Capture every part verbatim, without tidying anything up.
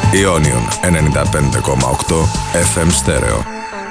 Ionion ενενήντα πέντε κόμμα οκτώ εφ εμ στέρεο.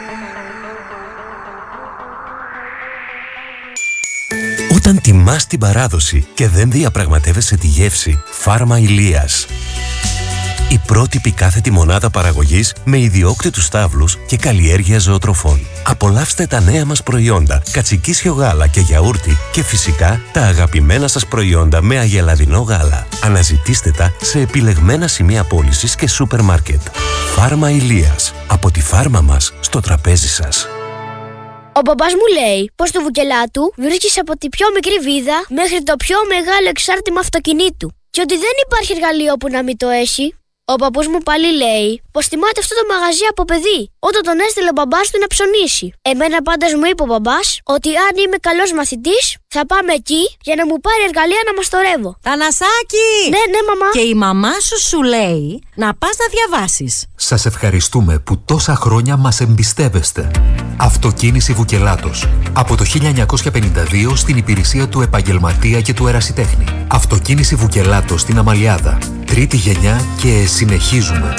Όταν τιμάς την παράδοση και δεν διαπραγματεύεσαι τη γεύση, Φάρμα Ηλίας. Η πρότυπη κάθετη μονάδα παραγωγής με ιδιόκτητους στάβλους και καλλιέργεια ζωοτροφών. Απολαύστε τα νέα μας προϊόντα, κατσικίσιο γάλα και γιαούρτι και φυσικά τα αγαπημένα σας προϊόντα με αγελαδινό γάλα. Αναζητήστε τα σε επιλεγμένα σημεία πώλησης και σούπερ μάρκετ. Φάρμα Ηλίας. Από τη φάρμα μας στο τραπέζι σας. Ο μπαμπάς μου λέει πως το βουκελάτου βρίσκεις από τη πιο μικρή βίδα μέχρι το πιο μεγάλο εξάρτημα αυτοκινήτου και ότι δεν υπάρχει εργαλείο που να μην το έχει. Ο παππούς μου πάλι λέει πως τιμάται αυτό το μαγαζί από παιδί, όταν τον έστειλε ο μπαμπάς του να ψωνίσει. Εμένα πάντως μου είπε ο μπαμπάς ότι αν είμαι καλός μαθητής θα πάμε εκεί για να μου πάρει εργαλεία να μαστορεύω. Θανασάκη! Ναι, ναι, μαμά. Και η μαμά σου σου λέει να πας να διαβάσεις. Σας ευχαριστούμε που τόσα χρόνια μας εμπιστεύεστε. Αυτοκίνηση Βουκελάτος. Από το χίλια εννιακόσια πενήντα δύο στην υπηρεσία του επαγγελματία και του ερασιτέχνη. Αυτοκίνηση Βουκελάτος στην Αμαλιάδα. Τρίτη γενιά και συνεχίζουμε.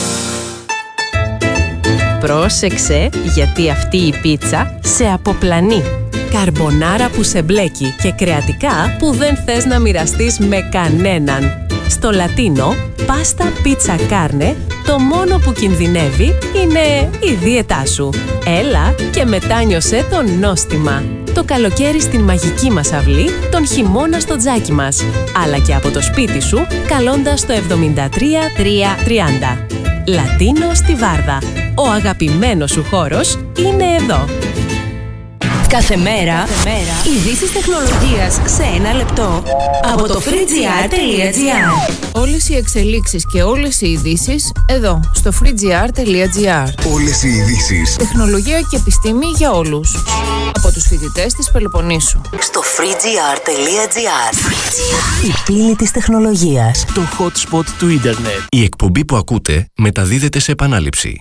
Πρόσεξε, γιατί αυτή η πίτσα σε αποπλανεί. Καρμπονάρα που σε μπλέκει και κρεατικά που δεν θες να μοιραστείς με κανέναν. Στο λατίνο, πάστα πίτσα κάρνε, το μόνο που κινδυνεύει είναι η δίαιτά σου. Έλα και μετάνιωσέ το νόστιμα. Το καλοκαίρι στην μαγική μας αυλή, τον χειμώνα στο τζάκι μας. Αλλά και από το σπίτι σου, καλώντας το εβδομήντα τρία τρία τριάντα. Λατίνο στη Βάρδα. Ο αγαπημένος σου χώρος είναι εδώ. Κάθε μέρα, ειδήσεις τεχνολογίας σε ένα λεπτό από το free g r τελεία g r. Όλες οι εξελίξεις και όλες οι ειδήσεις εδώ, στο free g r τελεία g r. Όλες οι ειδήσεις. Τεχνολογία και επιστήμη για όλους. Από τους φοιτητές της Πελοποννήσου. Στο free g r τελεία g r. Η πύλη της τεχνολογίας. Το hot spot του ίντερνετ. Η εκπομπή που ακούτε μεταδίδεται σε επανάληψη.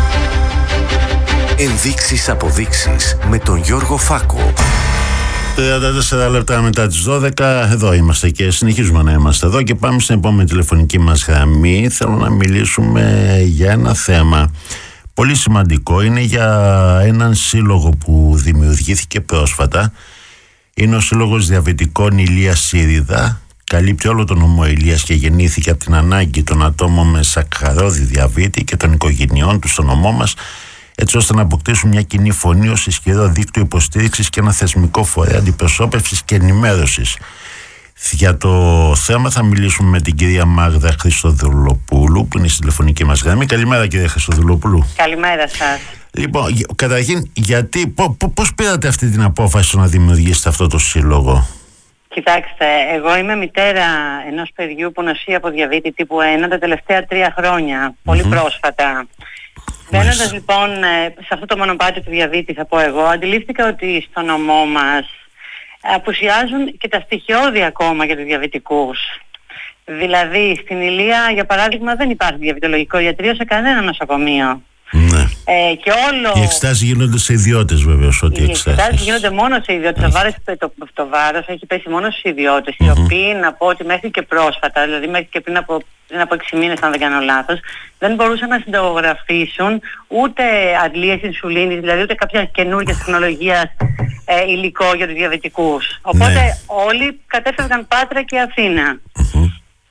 Ενδείξεις αποδείξεις με τον Γιώργο Φάκο. τριάντα τέσσερα λεπτά μετά τις δώδεκα, εδώ είμαστε και συνεχίζουμε να είμαστε εδώ και πάμε στην επόμενη τηλεφωνική μας γραμμή. Θέλω να μιλήσουμε για ένα θέμα πολύ σημαντικό. Είναι για έναν σύλλογο που δημιουργήθηκε πρόσφατα. Είναι ο Σύλλογος Διαβητικών Ηλίας Σύριδα. Καλύπτει όλο τον νομό Ηλίας και γεννήθηκε από την ανάγκη των ατόμων με σακχαρώδη διαβήτη και των οικογενειών του στο νομό μας, έτσι ώστε να αποκτήσουν μια κοινή φωνή ως ισχυρό δίκτυο υποστήριξης και ένα θεσμικό φορέα αντιπροσώπευσης και ενημέρωσης. Για το θέμα θα μιλήσουμε με την κυρία Μάγδα Χριστοδουλοπούλου, που είναι στη τηλεφωνική μας γραμμή. Καλημέρα, κυρία Χριστοδουλοπούλου. Καλημέρα σας. Λοιπόν, καταρχήν, γιατί, πώς πήρατε αυτή την απόφαση να δημιουργήσετε αυτό το σύλλογο? Κοιτάξτε, εγώ είμαι μητέρα ενός παιδιού που νοσεί από διαβήτη τύπου ένα τα τελευταία τρία χρόνια, πολύ mm-hmm. πρόσφατα. Μπαίνοντας λοιπόν σε αυτό το μονοπάτι του διαβήτη, θα πω εγώ, αντιλήφθηκα ότι στο νομό μας απουσιάζουν και τα στοιχειώδη ακόμα για τους διαβητικούς. Δηλαδή στην Ηλία, για παράδειγμα, δεν υπάρχει διαβητολογικό ιατρείο σε κανένα νοσοκομείο. Ναι. Ε, και όλο... Οι εξετάσεις γίνονται σε ιδιώτες, βεβαίως. Ότι οι εξετάσεις γίνονται μόνο σε ιδιώτες. Το βάρος, το, το βάρος έχει πέσει μόνο στους ιδιώτες, mm-hmm. οι οποίοι, να πω ότι μέχρι και πρόσφατα, δηλαδή μέχρι και πριν από, πριν από έξι μήνες, αν δεν κάνω λάθος, δεν μπορούσαν να συνταγογραφήσουν ούτε αντλίες ινσουλίνης, δηλαδή ούτε κάποια καινούργια τεχνολογία ε, υλικό για τους διαβητικούς. Οπότε ναι. όλοι κατέφευγαν Πάτρα και Αθήνα. Mm-hmm.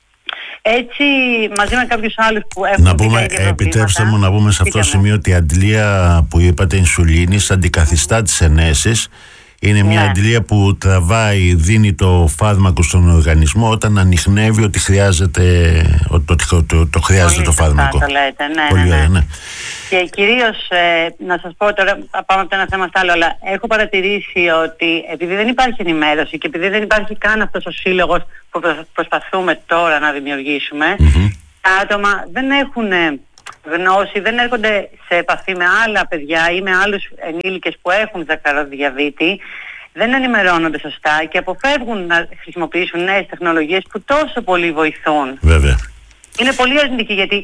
Έτσι, μαζί με κάποιους άλλους που έχουν... Να πούμε, επιτρέψτε μου να πούμε σε αυτό το σημείο ότι η αντλία που είπατε ινσουλίνης αντικαθιστά τις ενέσεις. Είναι μια ναι. αντλία που τραβάει, δίνει το φάρμακο στον οργανισμό όταν ανιχνεύει ότι χρειάζεται, ότι το, το, το, το χρειάζεται Πολύ το φάρμακο. Το λέτε, ναι, Πολύ ναι, ναι. ωραία, ναι. Και κυρίως, ε, να σας πω τώρα, πάμε από το ένα θέμα στο άλλο, αλλά έχω παρατηρήσει ότι επειδή δεν υπάρχει ενημέρωση και επειδή δεν υπάρχει καν αυτός ο σύλλογος που προσπαθούμε τώρα να δημιουργήσουμε, mm-hmm. τα άτομα δεν έχουν γνώση, δεν έρχονται σε επαφή με άλλα παιδιά ή με άλλους ενήλικες που έχουν σακχαρώδη διαβήτη, δεν ενημερώνονται σωστά και αποφεύγουν να χρησιμοποιήσουν νέες τεχνολογίες που τόσο πολύ βοηθούν. Βέβαια. Είναι πολύ αρνητική, γιατί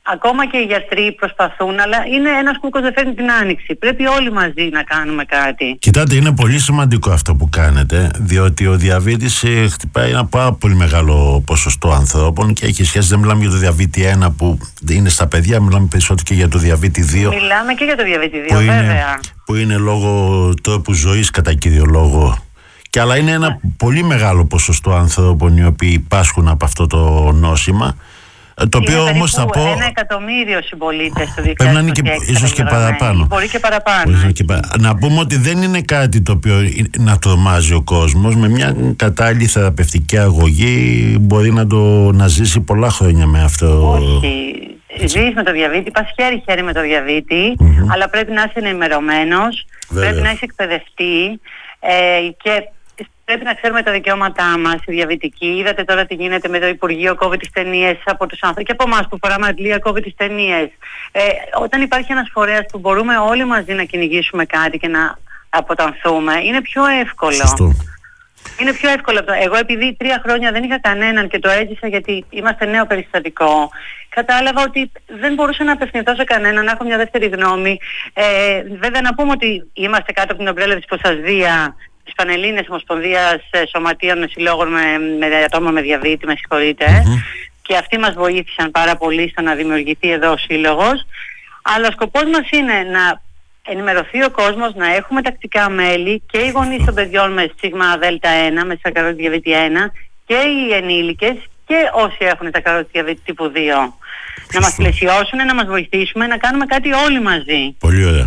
ακόμα και οι γιατροί προσπαθούν, αλλά είναι ένας κούκκος δεν φέρνει την άνοιξη. Πρέπει όλοι μαζί να κάνουμε κάτι. Κοιτάτε, είναι πολύ σημαντικό αυτό που κάνετε, διότι ο διαβήτης ε, χτυπάει ένα πάρα πολύ μεγάλο ποσοστό ανθρώπων και έχει σχέση, δεν μιλάμε για το διαβήτη ένα που είναι στα παιδιά, μιλάμε περισσότερο και για το διαβήτη δύο. Μιλάμε και για το διαβήτη δύο, που βέβαια. Είναι, που είναι λόγω τρόπου ζωής κατά κύριο λόγο. Και αλλά είναι ένα πολύ μεγάλο ποσοστό ανθρώπων οι οποίοι πάσχουν από αυτό το νόσημα. Το οποίο όμως θα πω. Ένα εκατομμύριο συμπολίτες στο δύο χιλιάδες είκοσι έξι. Πρέπει να είναι και ίσως και παραπάνω. Μπορεί και παραπάνω. Και πα... Να πούμε ότι δεν είναι κάτι το οποίο να τρομάζει ο κόσμος. Με μια κατάλληλη θεραπευτική αγωγή μπορεί να το να ζήσει πολλά χρόνια με αυτό. Όχι. Ζεις με το διαβήτη, πας χέρι-χέρι με το διαβήτη, mm-hmm. αλλά πρέπει να είσαι ενημερωμένος, πρέπει να είσαι εκπαιδευτή ε, και πρέπει να ξέρουμε τα δικαιώματά μας, οι διαβητικοί. Είδατε τώρα τι γίνεται με το Υπουργείο, κόβει τις ταινίες από τους άνθρωπους και από εμάς που φοράμε αντλία, κόβει τις ταινίες. Ε, όταν υπάρχει ένας φορέας που μπορούμε όλοι μαζί να κυνηγήσουμε κάτι και να αποτανθούμε, είναι πιο εύκολο. Σωστό. Είναι πιο εύκολο. Εγώ επειδή τρία χρόνια δεν είχα κανέναν και το έζησα γιατί είμαστε νέο περιστατικό, κατάλαβα ότι δεν μπορούσα να απευθυνθώ σε κανέναν, να έχω μια δεύτερη γνώμη. Ε, βέβαια να πούμε ότι είμαστε κάτω από την ομπρέλα της Ποσασδία, της Πανελλήνιας Ομοσπονδίας Σωματείων Συλλόγων με, με άτομα με διαβήτη, με συγχωρείτε. Mm-hmm. Και αυτοί μας βοήθησαν πάρα πολύ στο να δημιουργηθεί εδώ ο σύλλογος. Αλλά ο σκοπός μας είναι να ενημερωθεί ο κόσμος, να έχουμε τακτικά μέλη και οι γονείς των παιδιών με σίγμα δέλτα ένα, με σακαρώδη διαβήτη ένα και οι ενήλικες και όσοι έχουν σακαρώδη διαβήτη τύπου δύο. Να μας πλαισιώσουν, να μας βοηθήσουμε, να κάνουμε κάτι όλοι μαζί. Πολύ ωραία.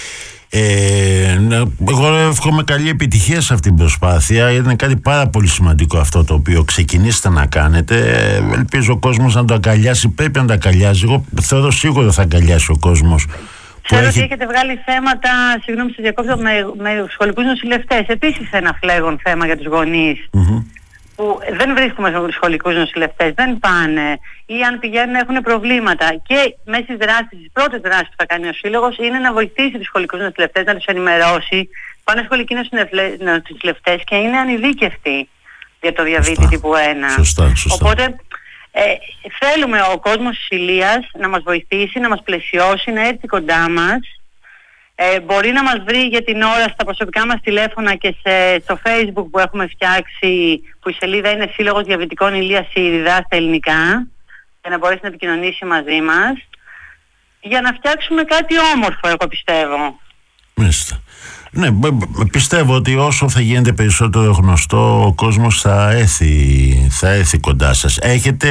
Ε, εγώ εύχομαι καλή επιτυχία σε αυτήν την προσπάθεια. Είναι κάτι πάρα πολύ σημαντικό αυτό το οποίο ξεκινήσετε να κάνετε. Ελπίζω ο κόσμος να το αγκαλιάσει. Πρέπει να το αγκαλιάζει. Εγώ θεωρώ σίγουρα θα αγκαλιάσει ο κόσμος. Ξέρω ότι έχει... έχετε βγάλει θέματα, συγγνώμη σε διακόψω, με, με σχολικούς νοσηλευτές. Επίσης ένα φλέγον θέμα για τους γονείς. Mm-hmm. Που δεν βρίσκουμε στους σχολικούς νοσηλευτές, δεν πάνε ή αν πηγαίνουν έχουν προβλήματα. Και μέσα στις δράσεις, τις πρώτες δράσεις που θα κάνει ο Σύλλογος είναι να βοηθήσει τους σχολικούς νοσηλευτές, να τους ενημερώσει. Πάνε σχολικοί νοσηλευτές και είναι ανειδίκευτοι για το διαβήτη τύπου ένα. Σωστά, σωστά. Οπότε ε, θέλουμε ο κόσμος της Ηλίας να μας βοηθήσει, να μας πλαισιώσει, να έρθει κοντά μας. Ε, μπορεί να μας βρει για την ώρα στα προσωπικά μας τηλέφωνα και σε, στο Facebook που έχουμε φτιάξει, που η σελίδα είναι Σύλλογος Διαβητικών Ηλίας Σύριδα στα ελληνικά, για να μπορέσει να επικοινωνήσει μαζί μας, για να φτιάξουμε κάτι όμορφο, εγώ πιστεύω. Μάλιστα. Ναι, πιστεύω ότι όσο θα γίνεται περισσότερο γνωστό, ο κόσμος θα έρθει, θα έρθει κοντά σας. Έχετε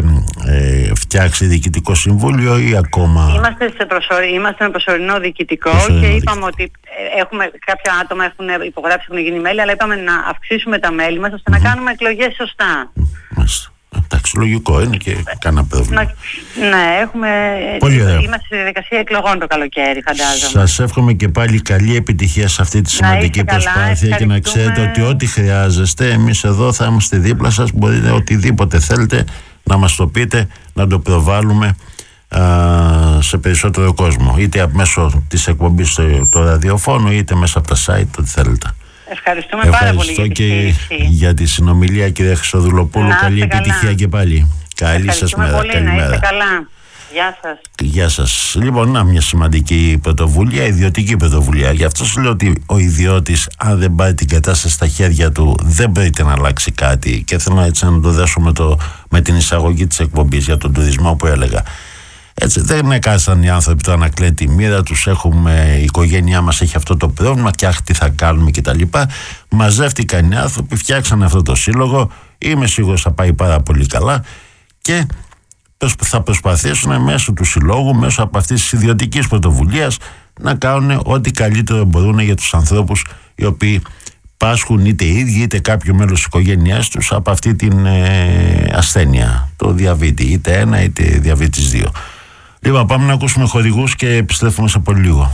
ε, φτιάξει διοικητικό συμβούλιο ή ακόμα? Είμαστε, σε προσωρι... Είμαστε με προσωρινό διοικητικό προσωρινό και είπαμε διοικητικό. Ότι έχουμε, κάποια άτομα έχουν υπογράψει, έχουν γίνει μέλη, αλλά είπαμε να αυξήσουμε τα μέλη μας ώστε mm-hmm. να κάνουμε εκλογές σωστά. Μάλιστα. Εντάξει, λογικό είναι και κανένα πρόβλημα. Ναι, έχουμε, είμαστε στη διαδικασία εκλογών το καλοκαίρι, φαντάζομαι. Σας εύχομαι και πάλι καλή επιτυχία σε αυτή τη σημαντική προσπάθεια καλά, και να ξέρετε ότι ό,τι χρειάζεστε, εμείς εδώ θα είμαστε δίπλα σας. Μπορείτε οτιδήποτε θέλετε να μας το πείτε, να το προβάλλουμε α, σε περισσότερο κόσμο. Είτε μέσω της εκπομπής του ραδιοφώνου, είτε μέσα από τα site, ό,τι θέλετε. Ευχαριστούμε πάρα πολύ για τη στήριξη. Και για τη συνομιλία, κύριε Χρυσοδουλοπούλου. Καλή επιτυχία καλά. Και πάλι. Καλή σας μέρα. Πολύ, καλημέρα. Να είστε καλά. Γεια σας. Γεια σας. Λοιπόν, να μια σημαντική πρωτοβουλία, ιδιωτική πρωτοβουλία. Γι' αυτό σου λέω ότι ο ιδιώτης, αν δεν πάρει την κατάσταση στα χέρια του, δεν πρέπει να αλλάξει κάτι. Και θέλω έτσι να το δέσω με, το, με την εισαγωγή της εκπομπής για τον τουρισμό που έλεγα. Έτσι, δεν έκαναν οι άνθρωποι τώρα να κλαίει τη μοίρα τους. Έχουμε, η οικογένειά μας έχει αυτό το πρόβλημα και αχ, τι θα κάνουμε κτλ. Μαζεύτηκαν οι άνθρωποι, φτιάξαν αυτό το σύλλογο. Είμαι σίγουρος θα πάει πάρα πολύ καλά και θα προσπαθήσουν μέσω του συλλόγου, μέσω από αυτής της ιδιωτικής πρωτοβουλίας, να κάνουν ό,τι καλύτερο μπορούν για τους ανθρώπους οι οποίοι πάσχουν είτε οι ίδιοι είτε κάποιο μέλος της οικογένειάς τους από αυτή την ε, ασθένεια, το διαβήτη, είτε ένα είτε διαβήτης δύο. Λοιπόν, πάμε να ακούσουμε χορηγούς και επιστρέφουμε σε πολύ λίγο.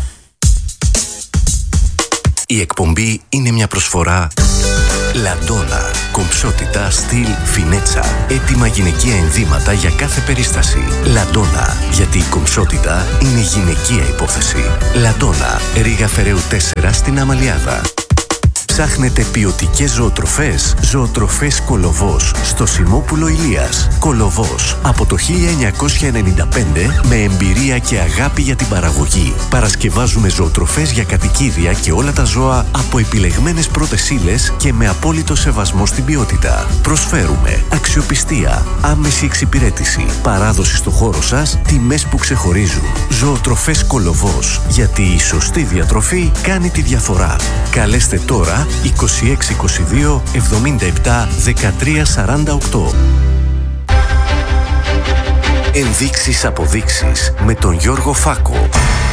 Η εκπομπή είναι μια προσφορά Λαντόνα. Κομψότητα, στυλ, φινέτσα. Έτοιμα γυναικεία ενδύματα για κάθε περίσταση. Λαντόνα. Γιατί η κομψότητα είναι γυναικεία υπόθεση. Λαντόνα. Ρήγα Φεραίου τέσσερα στην Αμαλιάδα. Ψάχνετε ποιοτικές ζωοτροφές? Ζωοτροφές Κολοβός στο Σιμόπουλο Ηλίας. Κολοβός από το χίλια εννιακόσια ενενήντα πέντε με εμπειρία και αγάπη για την παραγωγή. Παρασκευάζουμε ζωοτροφές για κατοικίδια και όλα τα ζώα από επιλεγμένες πρώτες ύλες και με απόλυτο σεβασμό στην ποιότητα. Προσφέρουμε αξιοπιστία, άμεση εξυπηρέτηση, παράδοση στο χώρο σας, τιμές που ξεχωρίζουν. Ζωοτροφές Κολοβός, γιατί η σωστή διατροφή κάνει τη διαφορά. Καλέστε τώρα είκοσι έξι είκοσι δύο εβδομήντα επτά δεκατρία σαράντα οκτώ. Ενδείξεις αποδείξεις με τον Γιώργο Φάκο.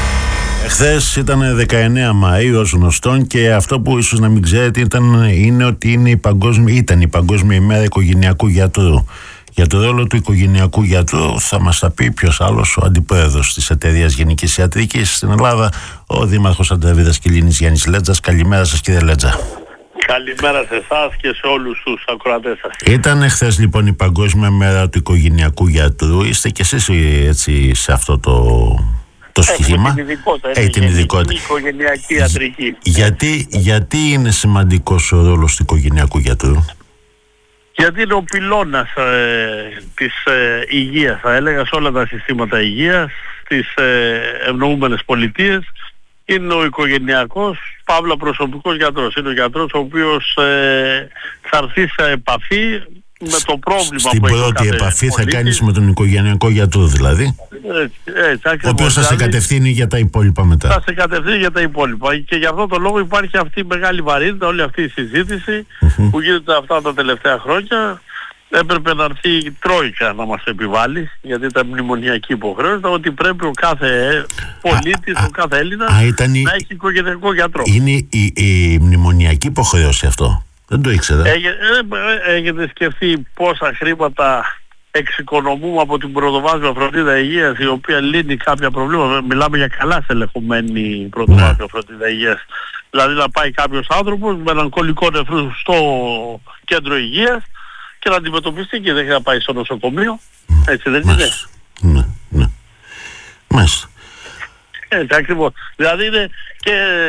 Χθες ήταν δεκαεννέα Μαΐου ως γνωστόν, και αυτό που ίσως να μην ξέρετε ήταν, είναι ότι είναι η παγκόσμια, ήταν η Παγκόσμια ημέρα οικογενειακού γιατρού. Για το ρόλο του οικογενειακού γιατρού θα μας τα πει ποιος άλλος, ο αντιπρόεδρος της Εταιρείας Γενικής Ιατρικής στην Ελλάδα, ο Δήμαρχος Αντραβίδας Κιλίνης, Γιάννης Λέτζας. Καλημέρα σας, κύριε Λέτζα. Καλημέρα σε εσάς και σε όλους τους ακροατές σας. Ήταν χθες λοιπόν η Παγκόσμια μέρα του οικογενειακού γιατρού. Είστε κι εσείς έτσι σε αυτό το, το σχήμα? Την ειδικότητα, ε, την ειδικότητα. Η οικογενειακή ιατρική. Γιατί, γιατί είναι σημαντικός ο ρόλος του οικογενειακού γιατρού? Γιατί είναι ο πυλώνας ε, της ε, υγείας, θα έλεγα, σε όλα τα συστήματα υγείας, στις ε, ευνοούμενες πολιτείες. Είναι ο οικογενειακός, παύλα προσωπικός γιατρός. Είναι ο γιατρός ο οποίος ε, θα έρθει σε επαφή με το πρόβλημα στην που έχει. Στην πρώτη επαφή θα κάνεις με τον οικογενειακό γιατρό δηλαδή, έτσι, έτσι, ακριβώς, ο οποίος θα δηλαδή, σε κατευθύνει για τα υπόλοιπα μετά. Θα σε κατευθύνει για τα υπόλοιπα, και γι' αυτό το λόγο υπάρχει αυτή η μεγάλη βαρύτητα, όλη αυτή η συζήτηση Mm-hmm. που γίνεται αυτά τα τελευταία χρόνια. Έπρεπε να έρθει η Τρόικα να μας επιβάλλει, γιατί ήταν μνημονιακή υποχρέωση, ότι πρέπει ο κάθε πολίτης, ο κάθε Έλληνας α, η... να έχει οικογενειακό γιατρό. Είναι η, η, η μνημονιακή υποχρέωση αυτό? Δεν το ήξερα. Έχετε σκεφτεί πόσα χρήματα εξοικονομούμε από την πρωτοβάθμια φροντίδα υγείας, η οποία λύνει κάποια προβλήματα? Μιλάμε για καλά στελεχωμένη πρωτοβάθμια ναι. φροντίδα υγείας. Δηλαδή να πάει κάποιος άνθρωπος με έναν κολλικό νεφρού στο κέντρο υγείας και να αντιμετωπιστεί, και δεν έχει να πάει στο νοσοκομείο. Έτσι δεν είναι? Ναι, ναι. Μάλιστα. Έτσι ακριβώς. Δηλαδή είναι και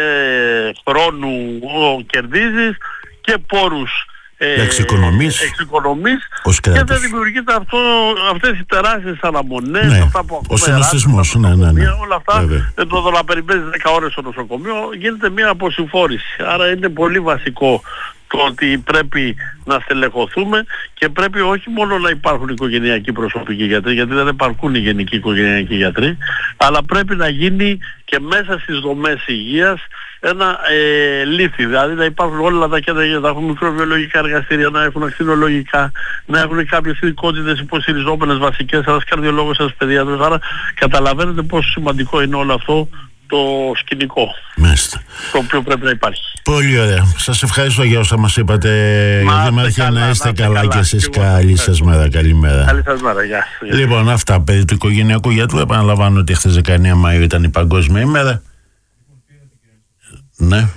χρόνου κερδίζεις και πόρους ε, εξοικονομείς, εξοικονομείς και δεν δημιουργείται αυτό, αυτές οι τεράστιες αναμονές, ναι, αυτά που ο συνοστισμός, ναι, ναι, ναι. όλα αυτά. Δεν το να περιμένεις δέκα ώρες στο νοσοκομείο, γίνεται μια αποσυμφόρηση. Άρα είναι πολύ βασικό το ότι πρέπει να στελεχωθούμε, και πρέπει όχι μόνο να υπάρχουν οικογενειακοί προσωπικοί γιατροί, γιατί δεν υπάρχουν οι γενικοί οικογενειακοί γιατροί, αλλά πρέπει να γίνει και μέσα στις δομές υγείας ένα ε, λύθι, δηλαδή να υπάρχουν όλα τα κέντρα υγείας, να έχουν μικροβιολογικά εργαστήρια, να έχουν ακτινολογικά, να έχουν κάποιες ειδικότητες υποστηριζόμενες βασικές, ένας καρδιολόγος, ένας παιδιάτρος. Άρα καταλαβαίνετε πόσο σημαντικό είναι όλο αυτό το σκηνικό. Μάλιστα. Το οποίο πρέπει να υπάρχει. Πολύ ωραία. Σας ευχαριστώ για όσα μας είπατε, Δήμαρχε. Να είστε καλά, καλά και εσείς. Καλή σας μέρα. Καλημέρα. Καλή σας μέρα. Γεια. Λοιπόν, αυτά περί του οικογενειακού γιατρού. Επαναλαμβάνω ότι χθες δεκαεννέα Μαΐου ήταν η Παγκόσμια ημέρα. Ναι.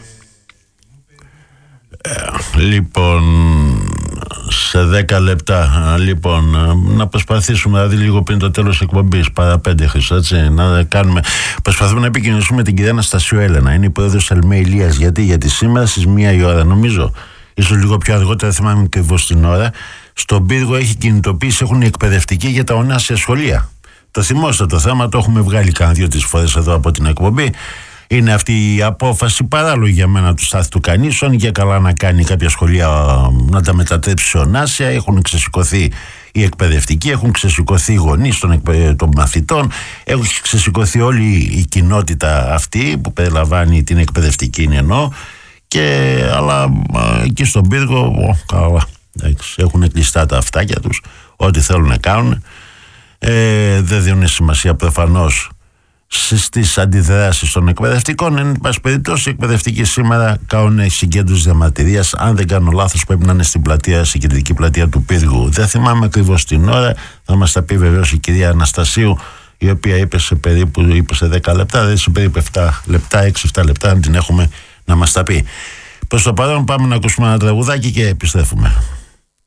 Ε, λοιπόν, σε δέκα λεπτά, λοιπόν, να προσπαθήσουμε, δηλαδή λίγο πριν το τέλος της εκπομπής, παρά πέντε Χριστό, έτσι, να κάνουμε, προσπαθούμε να επικοινωνήσουμε την κυρία Αναστασίου Έλενα. Είναι η πρόεδρος Ελμέ Ηλίας. Γιατί, γιατί σήμερα στις μία η ώρα, νομίζω, ίσως λίγο πιο αργότερα, θυμάμαι ακριβώς την ώρα, στον Πύργο έχει κινητοποίηση, έχουν οι εκπαιδευτικοί για τα ονάσια σχολεία. Το θυμόστε το θέμα, το έχουμε βγάλει κάνα δύο-τρεις φορές εδώ από την εκπομπή. Είναι αυτή η απόφαση παράλογη για μένα του Στάθη του Κανίσων, για καλά να κάνει κάποια σχολεία να τα μετατρέψει σε ονάσια. Έχουν ξεσηκωθεί οι εκπαιδευτικοί, έχουν ξεσηκωθεί οι γονείς των, εκπαιδε... των μαθητών, έχουν ξεσηκωθεί όλη η κοινότητα αυτή που περιλαμβάνει την εκπαιδευτική, είναι εννοώ, και αλλά εκεί στον Πύργο καλά, έχουν κλειστά τα αυτάκια τους, ό,τι θέλουν να κάνουν. Ε, δεν δίνουν σημασία προφανώς στις αντιδράσεις των εκπαιδευτικών. Εν πάση περιπτώσει, οι εκπαιδευτικοί σήμερα κάνουν συγκέντρωση διαμαρτυρίας. Αν δεν κάνω λάθος, πρέπει να είναι στην πλατεία, στην κεντρική πλατεία του Πύργου. Δεν θυμάμαι ακριβώς την ώρα, θα μας τα πει βεβαίως η κυρία Αναστασίου, η οποία είπε σε περίπου είπε σε δέκα λεπτά, δηλαδή σε περίπου επτά λεπτά, έξι εφτά λεπτά, αν την έχουμε να μας τα πει. Προς το παρόν, πάμε να ακούσουμε ένα τραγουδάκι και επιστρέφουμε.